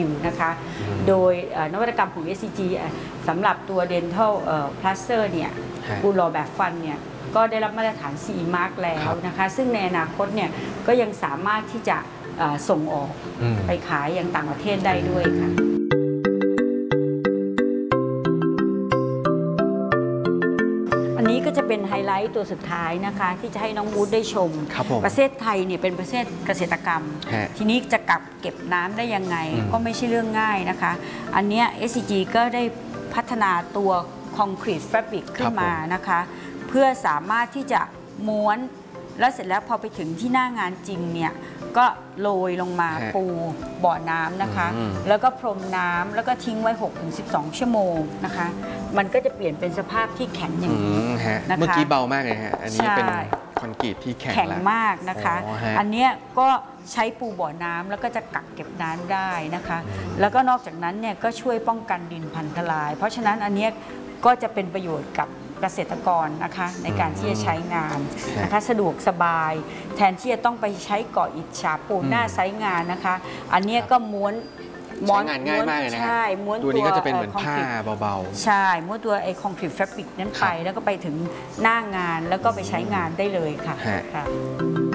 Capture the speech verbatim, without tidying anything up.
ผิวนะคะโดยนวัตกรรมของ เอส ซี จี สำหรับตัว Dental Plaster เนี่ยปูหล่อแบบฟันเนี่ยก็ได้รับมาตรฐาน ซี อี Mark แล้วนะคะซึ่งในอนาคตเนี่ยก็ยังสามารถที่จะส่งออกไปขายอย่างต่างประเทศได้ด้วยค่ะอันนี้ก็จะเป็นไฮไลท์ตัวสุดท้ายนะคะที่จะให้น้องวูดได้ชมประเทศไทยเนี่ยเป็นประเทศเกษตรกรรมทีนี้จะกักเก็บน้ำได้ยังไงก็ไม่ใช่เรื่องง่ายนะคะอันนี้ เอส ซี จี ก็ได้พัฒนาตัวคอนกรีตแฟบริกขึ้นมานะคะเพื่อสามารถที่จะม้วนแล้วเสร็จแล้วพอไปถึงที่หน้างานจริงเนี่ยก็โรยลงมาปูบ่อน้ำนะคะแล้วก็พรมน้ำแล้วก็ทิ้งไว้ หกถึงสิบสอง ชั่วโมงนะคะมันก็จะเปลี่ยนเป็นสภาพที่แข็งอย่างนี้นะคะเมื่อกี้เบามากเลยฮะอันนี้เป็นคอนกรีตที่แข็งแข็งมากนะคะอันนี้ก็ใช้ปูบ่อน้ำแล้วก็จะกักเก็บน้ำได้นะคะแล้วก็นอกจากนั้นเนี่ยก็ช่วยป้องกันดินพังทลายเพราะฉะนั้นอันนี้ก็จะเป็นประโยชน์กับเกษตรกรนะคะในการที่จะใช้งานนะคะสะดวกสบายแทนที่จะต้องไปใช้ก่ออิฐฉาบปูนหน้าไซต์งานนะคะอันนี้ก็ม้วนม้วนงานง่ายมากเลยนะใช่ม้วนตัวนี้ก็จะเป็นเหมือนผ้าเบาๆใช่ม้วนตัวไอคอนกรีตแฟบริกนั้นไปแล้วก็ไปถึงหน้างานแล้วก็ไปใช้งานได้เลยค่ะ